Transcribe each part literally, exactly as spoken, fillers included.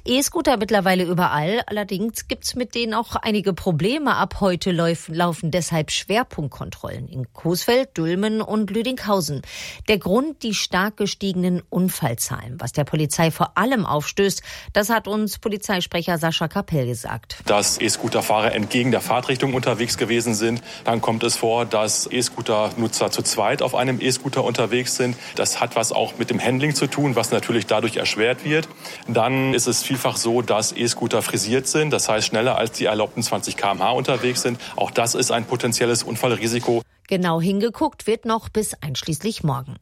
E-Scooter mittlerweile überall. Allerdings gibt's mit denen auch einige Probleme. Ab heute laufen, laufen deshalb Schwerpunktkontrollen in Coesfeld, Dülmen und Lüdinghausen. Der Grund, die stark gestiegenen Unfallzahlen. Was der Polizei vor allem aufstößt, das hat uns Polizeisprecher Sascha Kapell gesagt. Dass E-Scooter-Fahrer entgegen der Fahrtrichtung unterwegs gewesen sind. Dann kommt es vor, dass E-Scooter-Nutzer zu zweit auf einem E-Scooter unterwegs sind. Das hat was auch mit dem Handling zu tun, was natürlich dadurch erschwert wird. Dann ist es vielfach so, dass E-Scooter frisiert sind, das heißt schneller als die erlaubten zwanzig Kilometer pro Stunde unterwegs sind. Auch das ist ein potenzielles Unfallrisiko. Genau hingeguckt wird noch bis einschließlich morgen.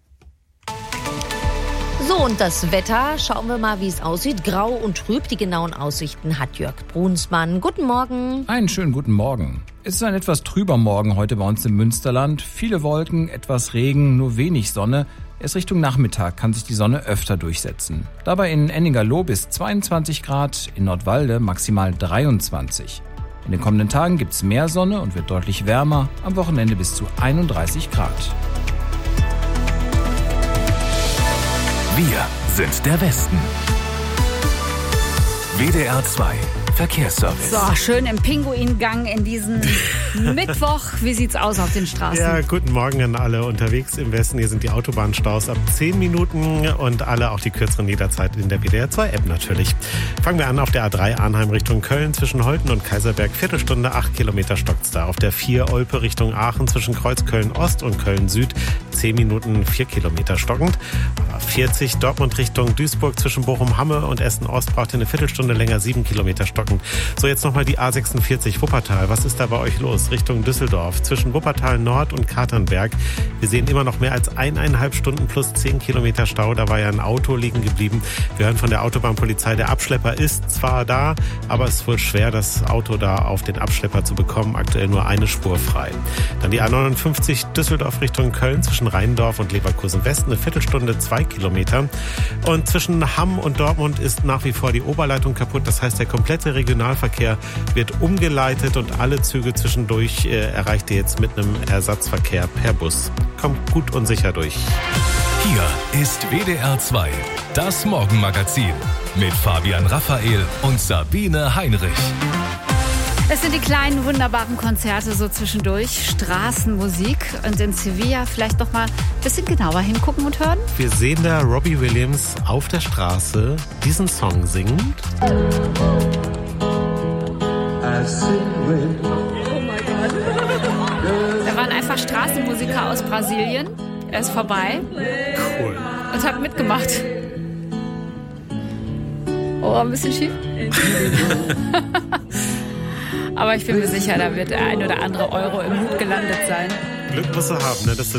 So, und das Wetter, schauen wir mal, wie es aussieht. Grau und trüb, die genauen Aussichten hat Jörg Brunsmann. Guten Morgen. Einen schönen guten Morgen. Es ist ein etwas trüber Morgen heute bei uns im Münsterland. Viele Wolken, etwas Regen, nur wenig Sonne. Erst Richtung Nachmittag kann sich die Sonne öfter durchsetzen. Dabei in Ennigerloh bis zweiundzwanzig Grad, in Nordwalde maximal dreiundzwanzig. In den kommenden Tagen gibt es mehr Sonne und wird deutlich wärmer, am Wochenende bis zu einunddreißig Grad. Wir sind der Westen. W D R zwei Verkehrsservice. So, schön im Pinguingang in diesen Mittwoch. Wie sieht's aus auf den Straßen? Ja, guten Morgen an alle unterwegs im Westen. Hier sind die Autobahnstaus ab zehn Minuten und alle auch die kürzeren jederzeit in der W D R zwei App natürlich. Fangen wir an auf der A drei Arnheim Richtung Köln zwischen Holten und Kaiserberg. Viertelstunde, acht Kilometer stockt's da. Auf der vier Olpe Richtung Aachen zwischen Kreuzköln Ost und Köln Süd. zehn Minuten, vier Kilometer stockend. vierzig Dortmund Richtung Duisburg zwischen Bochum-Hamme und Essen-Ost braucht ihr eine Viertelstunde länger, sieben Kilometer stockend. So, jetzt nochmal die A sechsundvierzig Wuppertal. Was ist da bei euch los? Richtung Düsseldorf. Zwischen Wuppertal Nord und Katernberg. Wir sehen immer noch mehr als eineinhalb Stunden plus zehn Kilometer Stau. Da war ja ein Auto liegen geblieben. Wir hören von der Autobahnpolizei, der Abschlepper ist zwar da, aber es ist wohl schwer, das Auto da auf den Abschlepper zu bekommen. Aktuell nur eine Spur frei. Dann die A neunundfünfzig Düsseldorf Richtung Köln zwischen Rheindorf und Leverkusen West. Eine Viertelstunde, zwei Kilometer. Und zwischen Hamm und Dortmund ist nach wie vor die Oberleitung kaputt. Das heißt, der komplette Regionalverkehr wird umgeleitet und alle Züge zwischendurch äh, erreicht ihr jetzt mit einem Ersatzverkehr per Bus. Kommt gut und sicher durch. Hier ist W D R zwei, das Morgenmagazin mit Fabian Raphael und Sabine Heinrich. Es sind die kleinen, wunderbaren Konzerte so zwischendurch, Straßenmusik und in Sevilla vielleicht noch mal ein bisschen genauer hingucken und hören. Wir sehen da Robbie Williams auf der Straße diesen Song singend. Da waren einfach Straßenmusiker aus Brasilien. Er ist vorbei. Cool. Und hat mitgemacht. Oh, ein bisschen schief. Aber ich bin mir sicher, da wird der ein oder andere Euro im Hut gelandet sein. Glück musst du haben, ne, dass du